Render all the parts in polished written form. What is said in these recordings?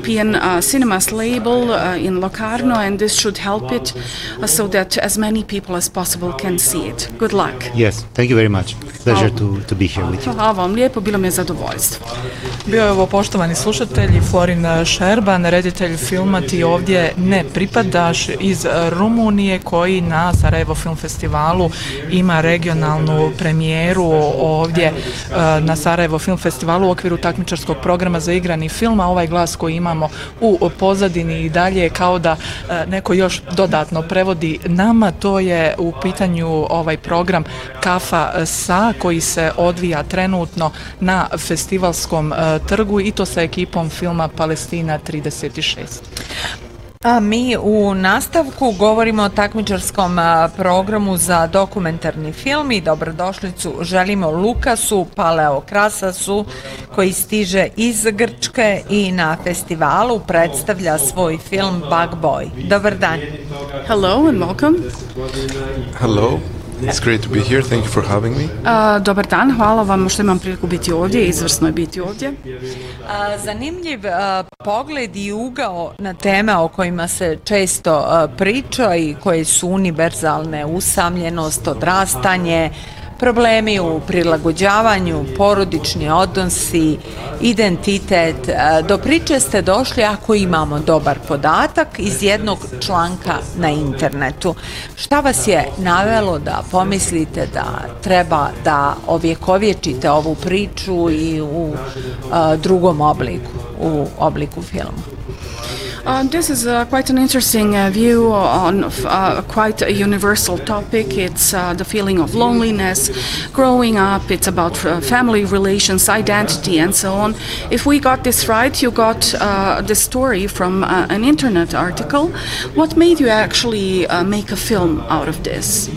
European Cinemas label in Locarno, and this should help it so that as many people as possible can see it. Good luck. Yes, thank you very much. Pleasure to be here with you. Hvala vam lijepo, bilo mi je zadovoljstvo. Bio je ovo, poštovani slušatelji, Florin Šerban, reditelj filma Ti ovdje ne pripadaš iz Rumunije, koji na Sarajevo Film Festivalu ima regionalnu premijeru ovdje na Sarajevo Film Festivalu u okviru takmičarskog programa za igrani film, a ovaj glas koji imamo u pozadini i dalje kao da neko još dodatno prevodi nama, to je u pitanju ovaj program Kafa Sa, koji se odvija trenutno na festivalskom trgu i to sa ekipom filma Palestina 36. A mi u nastavku govorimo o takmičarskom programu za dokumentarni film i dobrodošlicu želimo Lukasu Paleokrasasu, koji stiže iz Grčke i na festivalu predstavlja svoj film Bug Boy. Dobar dan. Hello and welcome. Hello. It's great to be here. Thank you for having me. Dobar dan, hvala vam što imam priliku biti ovdje, izvrsno je biti ovdje. Zanimljiv pogled i ugao na teme o kojima se često priča i koje su univerzalne: usamljenost, odrastanje, problemi u prilagođavanju, porodični odnosi, identitet. Do priče ste došli ako imamo dobar podatak iz jednog članka na internetu. Šta vas je navelo da pomislite da treba da ovjekovječite ovu priču i u drugom obliku, u obliku filma? This is quite an interesting view on quite a universal topic. It's the feeling of loneliness, growing up. It's about family relations, identity, and so on. If we got this right, you got this story from an internet article. What made you actually make a film out of this?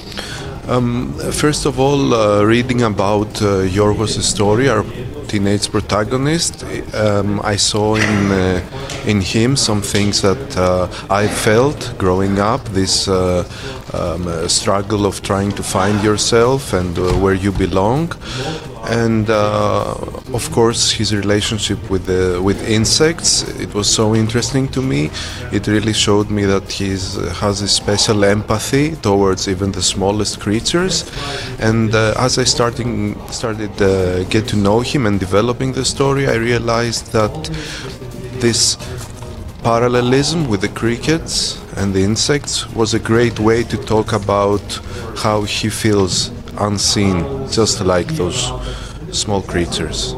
First of all, reading about Yorgos' story, our teenage protagonist, I saw in him some things that I felt growing up, this struggle of trying to find yourself and where you belong, and of course his relationship with insects. It was so interesting to me. It really showed me that he has a special empathy towards even the smallest creatures, and as I started get to know him and developing the story, I realized that this parallelism with the crickets and the insects was a great way to talk about how he feels unseen, just like those small creatures.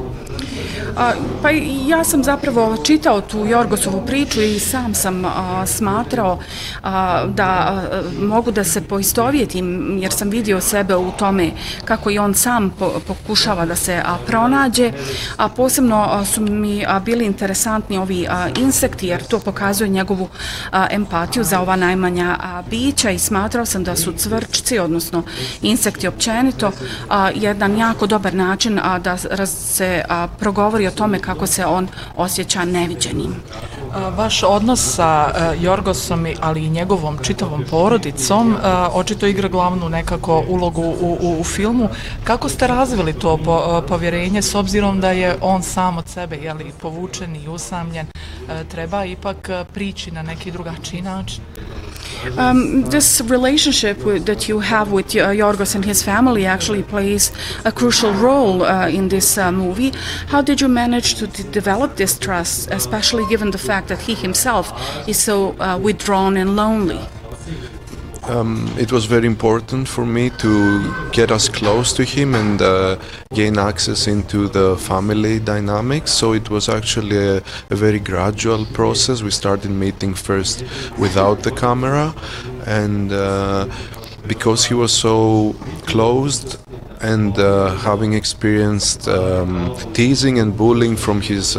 Pa ja sam zapravo čitao tu Jorgosovu priču i sam sam smatrao da mogu da se poistovjetim, jer sam vidio sebe u tome kako i on sam pokušava da se pronađe, a posebno su mi bili interesantni ovi insekti, jer to pokazuje njegovu empatiju za ova najmanja bića, i smatrao sam da su cvrčci, odnosno insekti općenito, jedan jako dobar način da se progovori o tome kako se on osjeća neviđenim. Vaš odnos sa Jorgosom, ali i njegovom čitavom porodicom, očito igra glavnu nekako ulogu u filmu. Kako ste razvili to povjerenje, s obzirom da je on sam od sebe povučen i usamljen, treba ipak prići na neki drugačiji način? This relationship that you have with Yorgos and his family actually plays a crucial role in this movie. How did you manage to develop this trust, especially given the fact that he himself is so withdrawn and lonely? It was very important for me to get us close to him and gain access into the family dynamics. So it was actually a very gradual process. We started meeting first without the camera, and because he was so closed and having experienced teasing and bullying from his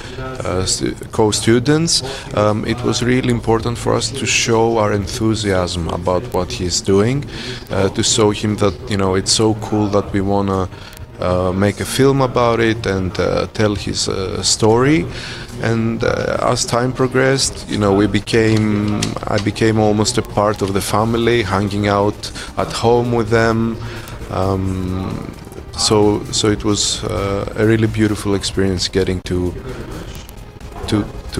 co-students, it was really important for us to show our enthusiasm about what he's doing, to show him that, you know, it's so cool that we want to make a film about it and tell his story. And as time progressed, you know, I became almost a part of the family, hanging out at home with them. So it was a really beautiful experience getting to